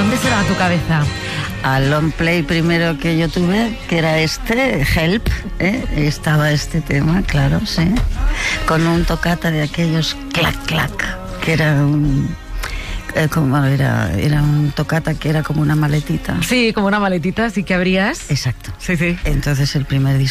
dónde se va tu cabeza? Al long play primero que yo tuve, que era Help, estaba este tema, claro, sí, con un toccata de aquellos clac clac, que era un toccata que era como una maletita. Sí, como una maletita, sí que abrías. Exacto. Sí, sí. Entonces el primer disco